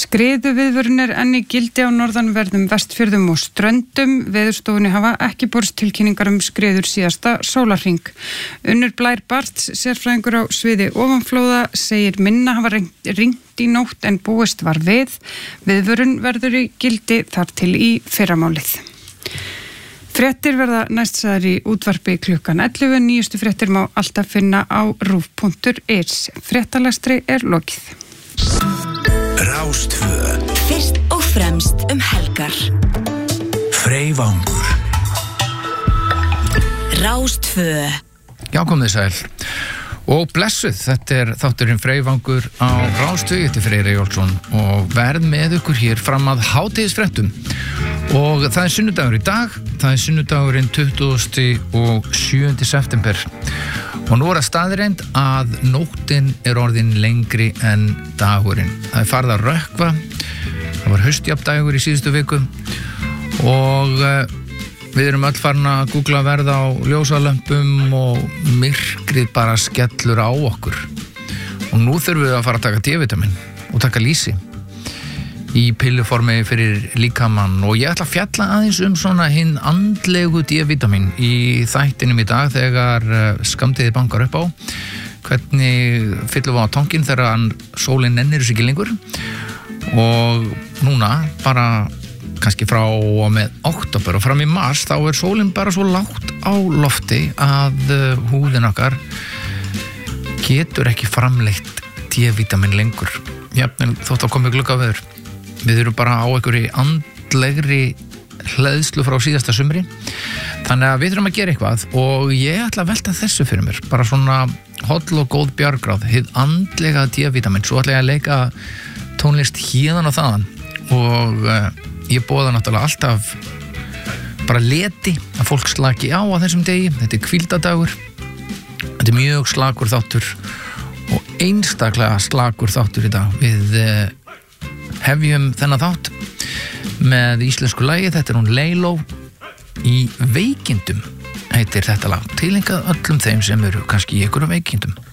Skriðuviðvörun enn í gildi á norðanverðum Vestfjörðum og Ströndum. Veðurstofunni hafa ekki borist tilkynningar skriður síðasta sólarhring. Unnur Blær Barts, sérfræðingur á sviði ofanflóða, segir minna hafa ringt í nótt en búist var við. Viðvörun verður í gildi þar til í fyrramálið. Fréttir verða næstsagðar í útvarpi klukkan 11. Nýjustu fréttir má alltaf finna á rúv.is. Fréttalestri lokið. Rástvö. Fyrst og fremst helgar. Freyvangur. Rástvö. Já, komið sæl. Og blessuð, þetta þátturinn Freyvangur á Rástvö. Ég heiti Freyr Eyjólfsson og verð með ykkur hér fram að hádegisfréttum. Og það sunnudagur í dag, það sunnudagurinn 27. september. Og nú það staðreind að nóttin orðin lengri en dagurinn. Það farið að rökkva, það var haustjafndagur í síðustu viku og við erum öll farin að googla verð á ljósalömpum og myrkrið bara skellur á okkur. Og nú þurfum við að fara að taka D-vitamin og taka lýsi í pilluformi fyrir líkamann og ég ætla að fjalla aðeins svona hinn andlegu D-vitamin í þættinum í dag þegar skammtíði bankar upp á hvernig fyllum við á tankinn þegar sólin nennir þessu ekki lengur og núna bara kannski frá og með október og fram í mars þá sólin bara svo lágt á lofti að húðin okkar getur ekki framleitt D-vitamin lengur jafnvel þótt að komi gluggaveður. Við erum bara á einhverju andlegri hleðslu frá síðasta sumri þannig að við þurfum að gera eitthvað og ég ætla að velta þessu fyrir mér bara svona holl og góð bjargráð hið andlega D-vitamin svo ætla ég að leika tónlist héðan og þaðan og ég boða náttúrulega alltaf bara leti að fólk slaki á þessum degi þetta hvíldadagur þetta mjög slakur þáttur og einstaklega slakur þáttur í dag við hefjum þennan þátt með íslensku lagi, þetta hún Leiló í veikindum heitir þetta lag, tilengað öllum þeim sem eru kannski í einhverjum veikindum